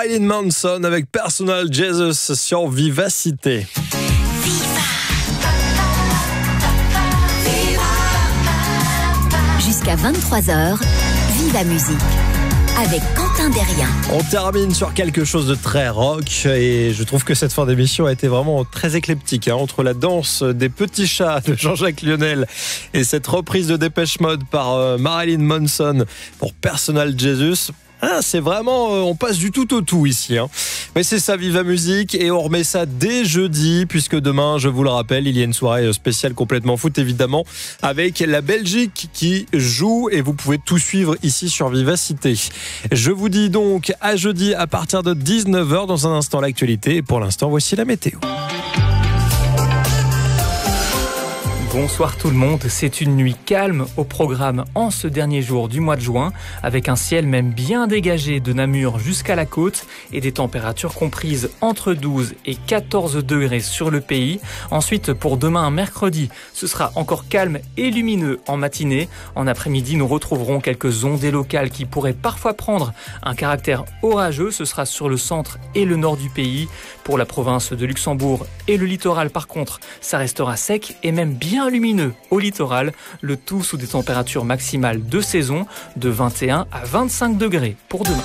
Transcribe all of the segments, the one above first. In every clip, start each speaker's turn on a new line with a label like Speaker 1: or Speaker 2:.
Speaker 1: Marilyn Manson avec Personal Jesus sur Vivacité.
Speaker 2: Jusqu'à 23h, Viva Musique avec Quentin Derrien.
Speaker 1: On termine sur quelque chose de très rock et je trouve que cette fin d'émission a été vraiment très éclectique, entre la danse des petits chats de Jean-Jacques Lionel et cette reprise de Dépêche Mode par Marilyn Manson pour Personal Jesus. C'est vraiment, on passe du tout au tout ici. Mais c'est ça, Viva Musique, et on remet ça dès jeudi, puisque demain, je vous le rappelle, il y a une soirée spéciale complètement foot, évidemment, avec la Belgique qui joue, et vous pouvez tout suivre ici sur Vivacité. Je vous dis donc à jeudi à partir de 19h, dans un instant l'actualité, et pour l'instant, voici la météo.
Speaker 3: Bonsoir tout le monde, c'est une nuit calme au programme en ce dernier jour du mois de juin, avec un ciel même bien dégagé de Namur jusqu'à la côte et des températures comprises entre 12 et 14 degrés sur le pays. Ensuite, pour demain, mercredi, ce sera encore calme et lumineux en matinée. En après-midi, nous retrouverons quelques ondées locales qui pourraient parfois prendre un caractère orageux. Ce sera sur le centre et le nord du pays. Pour la province de Luxembourg et le littoral, par contre, ça restera sec et même bien lumineux au littoral, le tout sous des températures maximales de saison de 21 à 25 degrés pour demain.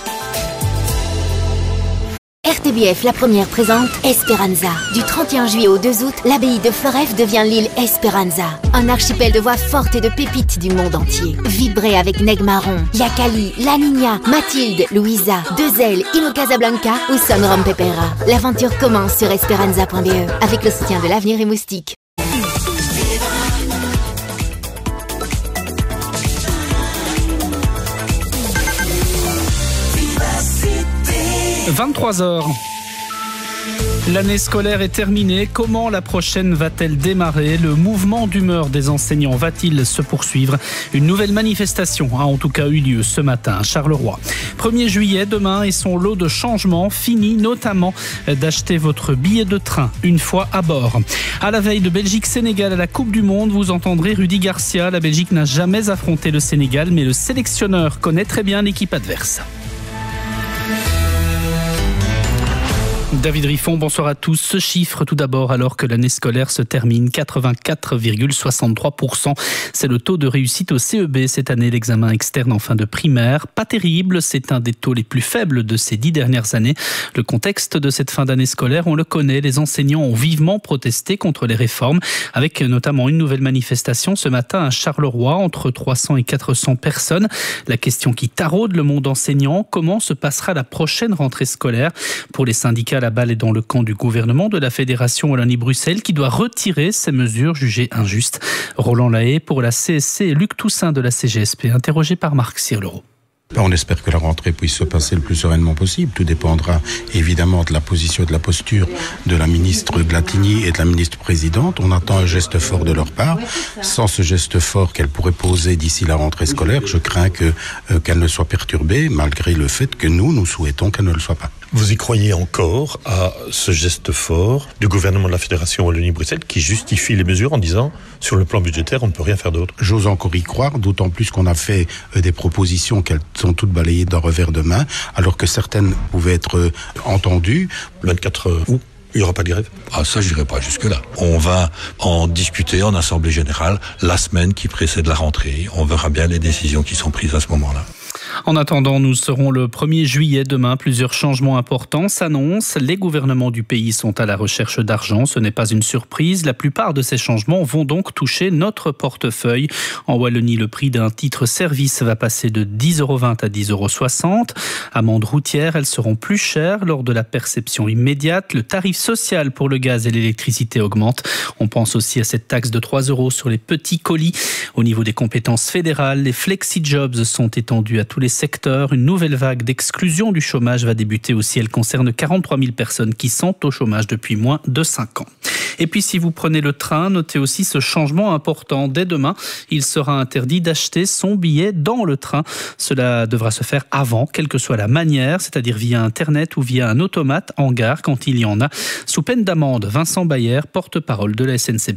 Speaker 4: RTBF La Première présente Esperanza. Du 31 juillet au 2 août, l'abbaye de Floreffe devient l'île Esperanza. Un archipel de voix fortes et de pépites du monde entier. Vibrez avec Neg Marron, Yakali, La Niña, Mathilde, Louisa, Deux-Ailes, Ino Casablanca ou Son Rom Pepera. L'aventure commence sur esperanza.be avec le soutien de l'Avenir et Moustique.
Speaker 5: 23h. L'année scolaire est terminée. Comment la prochaine va-t-elle démarrer ? Le mouvement d'humeur des enseignants va-t-il se poursuivre ? Une nouvelle manifestation a en tout cas eu lieu ce matin à Charleroi. 1er juillet, demain, et son lot de changements fini notamment d'acheter votre billet de train une fois à bord. À la veille de Belgique-Sénégal à la Coupe du Monde, vous entendrez Rudy Garcia. La Belgique n'a jamais affronté le Sénégal, mais le sélectionneur connaît très bien l'équipe adverse. David Riffon, bonsoir à tous. Ce chiffre tout d'abord, alors que l'année scolaire se termine, 84,63%. C'est le taux de réussite au CEB cette année, l'examen externe en fin de primaire. Pas terrible, c'est un des taux les plus faibles de ces 10 dernières années. Le contexte de cette fin d'année scolaire, on le connaît. Les enseignants ont vivement protesté contre les réformes, avec notamment une nouvelle manifestation ce matin à Charleroi, entre 300 et 400 personnes. La question qui taraude le monde enseignant, comment se passera la prochaine rentrée scolaire ? Pour les syndicats, la balle est dans le camp du gouvernement de la Fédération Wallonie-Bruxelles qui doit retirer ces mesures jugées injustes. Roland Lahaye pour la CSC et Luc Toussaint de la CGSP, interrogé par Marc Cirlero.
Speaker 6: On espère que la rentrée puisse se passer le plus sereinement possible. Tout dépendra évidemment de la position et de la posture de la ministre Glatigny et de la ministre présidente. On attend un geste fort de leur part. Sans ce geste fort qu'elle pourrait poser d'ici la rentrée scolaire, je crains qu'elle ne soit perturbée, malgré le fait que nous souhaitons qu'elle ne le soit pas.
Speaker 7: Vous y croyez encore à ce geste fort du gouvernement de la Fédération Wallonie-Bruxelles qui justifie les mesures en disant sur le plan budgétaire on ne peut rien faire d'autre?
Speaker 6: J'ose encore y croire, d'autant plus qu'on a fait des propositions qu'elles sont toutes balayées d'un revers de main, alors que certaines pouvaient être entendues.
Speaker 7: 24 août, il n'y aura pas de grève?
Speaker 8: Ça, je n'irai pas jusque-là. On va en discuter en Assemblée Générale la semaine qui précède la rentrée. On verra bien les décisions qui sont prises à ce moment-là.
Speaker 5: En attendant, nous serons le 1er juillet demain. Plusieurs changements importants s'annoncent. Les gouvernements du pays sont à la recherche d'argent. Ce n'est pas une surprise. La plupart de ces changements vont donc toucher notre portefeuille. En Wallonie, le prix d'un titre service va passer de 10,20 € à 10,60 €. Amendes routières, elles seront plus chères lors de la perception immédiate. Le tarif social pour le gaz et l'électricité augmente. On pense aussi à cette taxe de 3 € sur les petits colis. Au niveau des compétences fédérales, les flexi-jobs sont étendus à tous les secteurs. Une nouvelle vague d'exclusion du chômage va débuter aussi. Elle concerne 43 000 personnes qui sont au chômage depuis moins de 5 ans. Et puis si vous prenez le train, notez aussi ce changement important. Dès demain, il sera interdit d'acheter son billet dans le train. Cela devra se faire avant, quelle que soit la manière, c'est-à-dire via Internet ou via un automate en gare quand il y en a, sous peine d'amende. Vincent Bayer, porte-parole de la SNCB.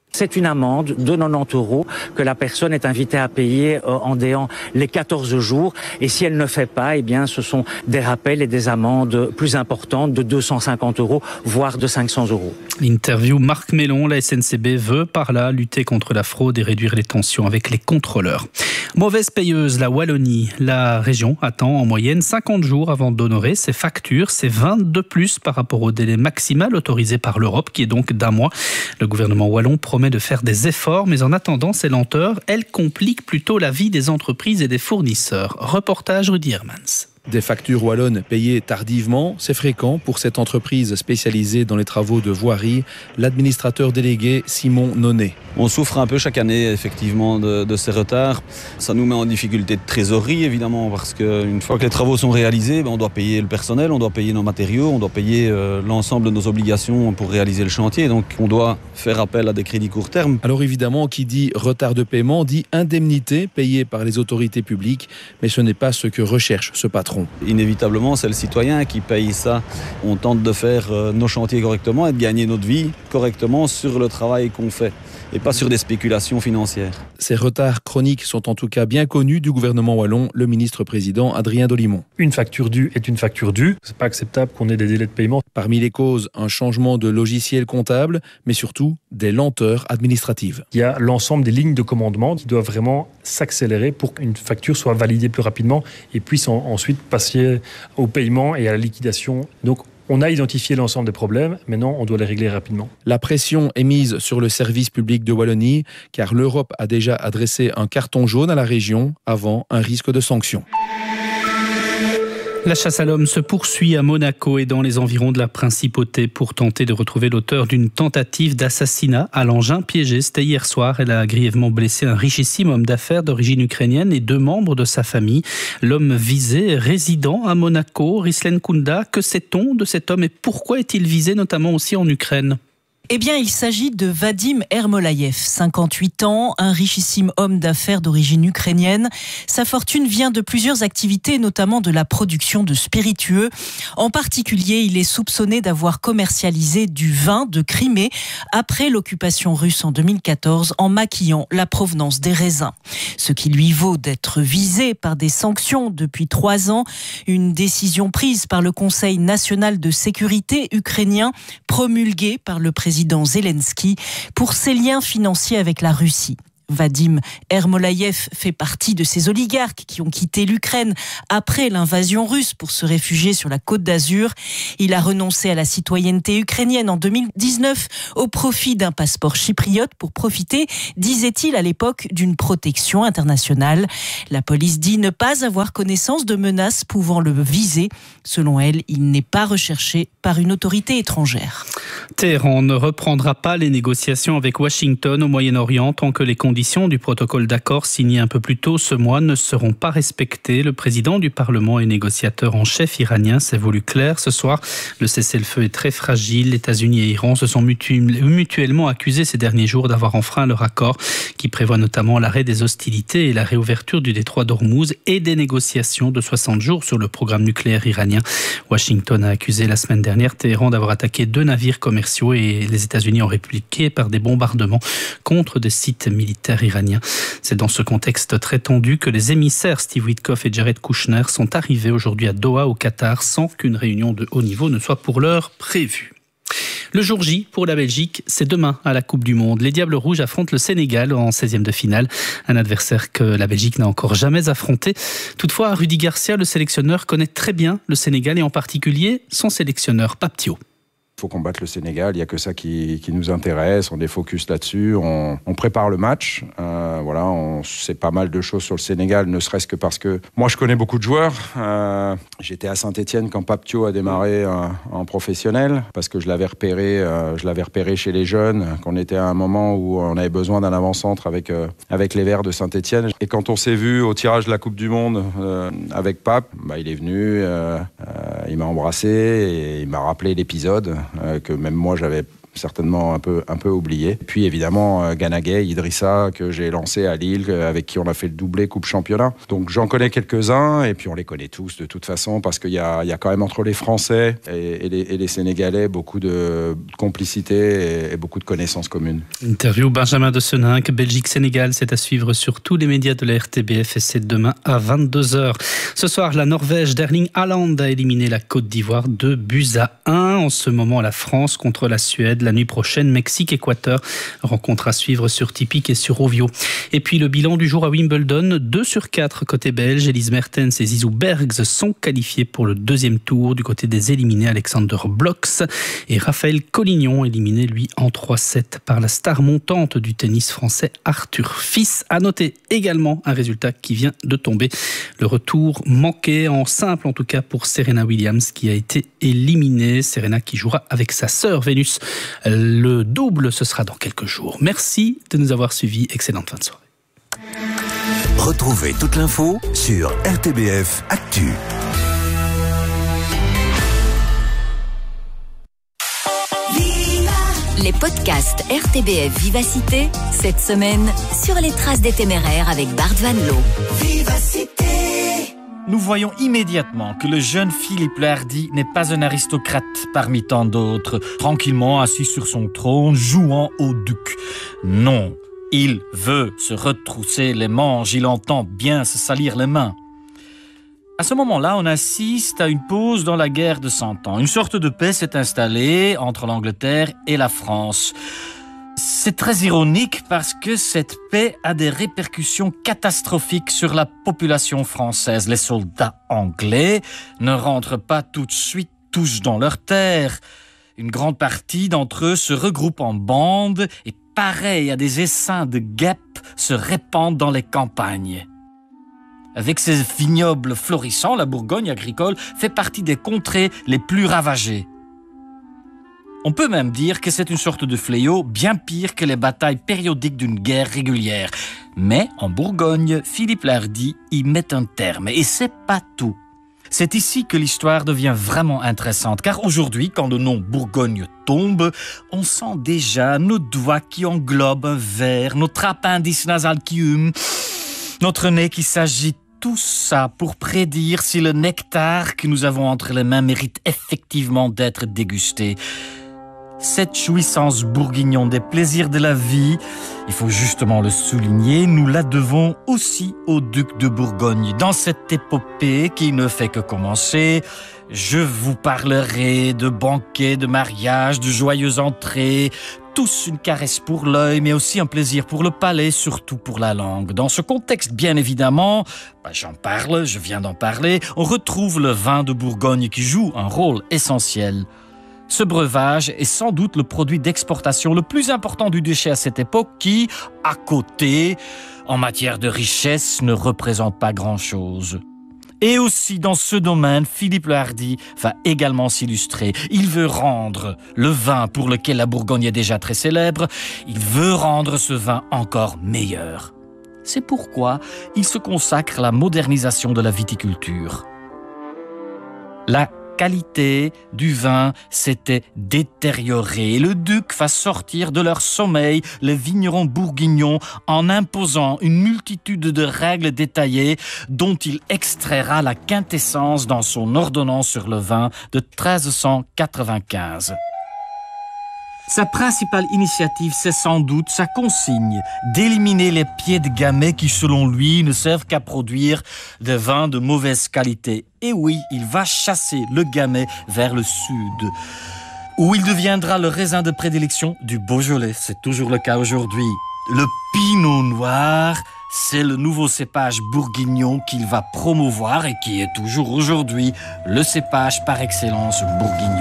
Speaker 9: C'est une amende de 90 € que la personne est invitée à payer en déant les 14 jours. Et si elle ne fait pas, eh bien, ce sont des rappels et des amendes plus importantes de 250 €, voire de 500 €.
Speaker 5: Interview Marc Mellon, la SNCB veut par là lutter contre la fraude et réduire les tensions avec les contrôleurs. Mauvaise payeuse, la Wallonie. La région attend en moyenne 50 jours avant d'honorer ses factures. C'est 20 de plus par rapport au délai maximal autorisé par l'Europe, qui est donc d'1 mois. Le gouvernement wallon promet de faire des efforts, mais en attendant, ces lenteurs, elles compliquent plutôt la vie des entreprises et des fournisseurs. Reportage Rudy Hermans.
Speaker 10: Des factures wallonnes payées tardivement, c'est fréquent pour cette entreprise spécialisée dans les travaux de voirie, l'administrateur délégué Simon Nonnet.
Speaker 11: On souffre un peu chaque année effectivement de ces retards. Ça nous met en difficulté de trésorerie évidemment parce qu'une fois que les travaux sont réalisés, on doit payer le personnel, on doit payer nos matériaux, on doit payer l'ensemble de nos obligations pour réaliser le chantier. Donc on doit faire appel à des crédits court terme.
Speaker 10: Alors évidemment, qui dit retard de paiement dit indemnité payée par les autorités publiques, mais ce n'est pas ce que recherche ce patron.
Speaker 11: Inévitablement, c'est le citoyen qui paye ça. On tente de faire nos chantiers correctement et de gagner notre vie correctement sur le travail qu'on fait et pas sur des spéculations financières.
Speaker 10: Ces retards chroniques sont en tout cas bien connus du gouvernement wallon, le ministre-président Adrien Dolimon.
Speaker 12: Une facture due est une facture due. C'est pas acceptable qu'on ait des délais de paiement.
Speaker 10: Parmi les causes, un changement de logiciel comptable, mais surtout des lenteurs administratives.
Speaker 12: Il y a l'ensemble des lignes de commandement qui doivent vraiment s'accélérer pour qu'une facture soit validée plus rapidement et puisse ensuite passer au paiement et à la liquidation. Donc, on a identifié l'ensemble des problèmes, maintenant on doit les régler rapidement.
Speaker 10: La pression est mise sur le service public de Wallonie, car l'Europe a déjà adressé un carton jaune à la région avant un risque de sanction.
Speaker 5: La chasse à l'homme se poursuit à Monaco et dans les environs de la principauté pour tenter de retrouver l'auteur d'une tentative d'assassinat à l'engin piégé. C'était hier soir. Elle a grièvement blessé un richissime homme d'affaires d'origine ukrainienne et 2 membres de sa famille. L'homme visé, résident à Monaco, Rislen Kunda. Que sait-on de cet homme et pourquoi est-il visé notamment aussi en Ukraine ?
Speaker 13: Eh bien, il s'agit de Vadim Ermolayev, 58 ans, un richissime homme d'affaires d'origine ukrainienne. Sa fortune vient de plusieurs activités, notamment de la production de spiritueux. En particulier, il est soupçonné d'avoir commercialisé du vin de Crimée après l'occupation russe en 2014 en maquillant la provenance des raisins. Ce qui lui vaut d'être visé par des sanctions depuis 3 ans. Une décision prise par le Conseil national de sécurité ukrainien, promulguée par le président Zelensky pour ses liens financiers avec la Russie. Vadim Ermolayev fait partie de ces oligarques qui ont quitté l'Ukraine après l'invasion russe pour se réfugier sur la Côte d'Azur. Il a renoncé à la citoyenneté ukrainienne en 2019 au profit d'un passeport chypriote pour profiter, disait-il à l'époque, d'une protection internationale. La police dit ne pas avoir connaissance de menaces pouvant le viser. Selon elle, il n'est pas recherché par une autorité étrangère.
Speaker 5: Téhéran ne reprendra pas les négociations avec Washington au Moyen-Orient tant que les conditions du protocole d'accord signé un peu plus tôt ce mois ne seront pas respectées. Le président du Parlement et négociateur en chef iranien s'est voulu clair ce soir. Le cessez-le-feu est très fragile. Les États-Unis et Iran se sont mutuellement accusés ces derniers jours d'avoir enfreint leur accord qui prévoit notamment l'arrêt des hostilités et la réouverture du détroit d'Ormuz et des négociations de 60 jours sur le programme nucléaire iranien. Washington a accusé la semaine dernière Téhéran d'avoir attaqué 2 navires commerciaux et les États-Unis ont répliqué par des bombardements contre des sites militaires iranien. C'est dans ce contexte très tendu que les émissaires Steve Witkoff et Jared Kushner sont arrivés aujourd'hui à Doha au Qatar sans qu'une réunion de haut niveau ne soit pour l'heure prévue. Le jour J pour la Belgique, c'est demain à la Coupe du Monde. Les Diables Rouges affrontent le Sénégal en 16e de finale, un adversaire que la Belgique n'a encore jamais affronté. Toutefois, Rudy Garcia, le sélectionneur, connaît très bien le Sénégal et en particulier son sélectionneur Pape Thiaw.
Speaker 14: Il faut combattre le Sénégal, il n'y a que ça qui nous intéresse, on est focus là-dessus, on prépare le match, on sait pas mal de choses sur le Sénégal, ne serait-ce que parce que moi je connais beaucoup de joueurs, j'étais à Saint-Etienne quand Pape Thiaw a démarré en professionnel, parce que je l'avais repéré chez les jeunes, qu'on était à un moment où on avait besoin d'un avant-centre avec les Verts de Saint-Etienne, et quand on s'est vu au tirage de la Coupe du Monde avec Pape, il est venu, il m'a embrassé et il m'a rappelé l'épisode que même moi j'avais certainement un peu oublié. Puis évidemment, Ganagay, Idrissa, que j'ai lancé à Lille, avec qui on a fait le doublé Coupe Championnat. Donc j'en connais quelques-uns, et puis on les connaît tous de toute façon, parce qu'il y a quand même entre les Français et les Sénégalais beaucoup de complicité et beaucoup de connaissances communes.
Speaker 5: Interview Benjamin de Seninck, Belgique-Sénégal, c'est à suivre sur tous les médias de la RTBF et c'est demain à 22h. Ce soir, la Norvège d'Erling Haaland a éliminé la Côte d'Ivoire 2-1. En ce moment, la France contre la Suède. La nuit prochaine, Mexique-Équateur. Rencontre à suivre sur Tipic et sur Ovio. Et puis le bilan du jour à Wimbledon, 2/4 côté belge. Elise Mertens et Zizou Bergs sont qualifiés pour le deuxième tour. Du côté des éliminés, Alexander Blocks et Raphaël Collignon, éliminé lui en 3-7 par la star montante du tennis français Arthur Fils. À noter également un résultat qui vient de tomber. Le retour manqué en simple, en tout cas pour Serena Williams, qui a été éliminée. Serena qui jouera avec sa sœur Vénus. Le double, ce sera dans quelques jours. Merci de nous avoir suivis. Excellente fin de soirée.
Speaker 15: Retrouvez toute l'info sur RTBF Actu.
Speaker 2: Les podcasts RTBF Vivacité, cette semaine, sur les traces des téméraires avec Bart Van Loo.
Speaker 16: Vivacité. Nous voyons immédiatement que le jeune Philippe le Hardy n'est pas un aristocrate parmi tant d'autres, tranquillement assis sur son trône, jouant au duc. Non, il veut se retrousser les manches, il entend bien se salir les mains. À ce moment-là, on assiste à une pause dans la guerre de 100 ans. Une sorte de paix s'est installée entre l'Angleterre et la France. C'est très ironique parce que cette paix a des répercussions catastrophiques sur la population française. Les soldats anglais ne rentrent pas tout de suite tous dans leurs terres. Une grande partie d'entre eux se regroupent en bandes et, pareil à des essaims de guêpes, se répandent dans les campagnes. Avec ses vignobles florissants, la Bourgogne agricole fait partie des contrées les plus ravagées. On peut même dire que c'est une sorte de fléau bien pire que les batailles périodiques d'une guerre régulière. Mais en Bourgogne, Philippe le Hardy y met un terme. Et c'est pas tout. C'est ici que l'histoire devient vraiment intéressante, car aujourd'hui, quand le nom Bourgogne tombe, on sent déjà nos doigts qui englobent un verre, notre appendice nasal qui hume, notre nez qui s'agite. Tout ça pour prédire si le nectar que nous avons entre les mains mérite effectivement d'être dégusté. Cette jouissance bourguignonne des plaisirs de la vie, il faut justement le souligner, nous la devons aussi au duc de Bourgogne. Dans cette épopée qui ne fait que commencer, je vous parlerai de banquets, de mariages, de joyeuses entrées, tous une caresse pour l'œil, mais aussi un plaisir pour le palais, surtout pour la langue. Dans ce contexte, bien évidemment, je viens d'en parler, on retrouve le vin de Bourgogne qui joue un rôle essentiel. Ce breuvage est sans doute le produit d'exportation le plus important du duché à cette époque qui, à côté, en matière de richesse, ne représente pas grand-chose. Et aussi dans ce domaine, Philippe le Hardy va également s'illustrer. Il veut rendre le vin pour lequel la Bourgogne est déjà très célèbre, il veut rendre ce vin encore meilleur. C'est pourquoi il se consacre à la modernisation de la viticulture. La qualité du vin s'était détériorée. Le duc va sortir de leur sommeil les vignerons bourguignons en imposant une multitude de règles détaillées dont il extraira la quintessence dans son ordonnance sur le vin de 1395. Sa principale initiative, c'est sans doute sa consigne d'éliminer les pieds de gamay qui, selon lui, ne servent qu'à produire des vins de mauvaise qualité. Et oui, il va chasser le gamay vers le sud, où il deviendra le raisin de prédilection du Beaujolais. C'est toujours le cas aujourd'hui. Le Pinot Noir, c'est le nouveau cépage bourguignon qu'il va promouvoir et qui est toujours aujourd'hui le cépage par excellence bourguignon.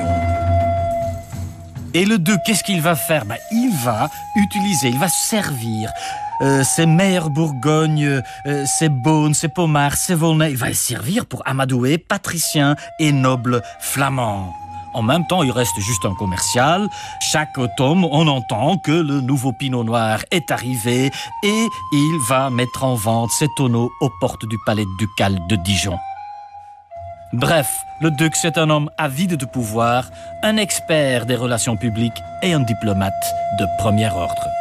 Speaker 16: Et le duc, qu'est-ce qu'il va faire ? Il va servir ses meilleures Bourgognes, ses Beaunes, ses Pommards, ses Volnay. Il va les servir pour amadouer patriciens et nobles flamands. En même temps, il reste juste un commercial. Chaque automne, on entend que le nouveau Pinot Noir est arrivé et il va mettre en vente ses tonneaux aux portes du palais ducal de Dijon. Bref, le duc, c'est un homme avide de pouvoir, un expert des relations publiques et un diplomate de premier ordre.